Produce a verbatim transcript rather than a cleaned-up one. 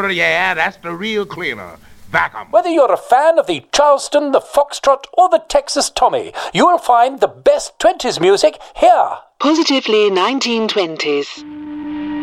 yeah, that's the real cleaner. Back 'em. Whether you're a fan of the Charleston, the Foxtrot, or the Texas Tommy, you will find the best twenties music here. Positively nineteen twenties.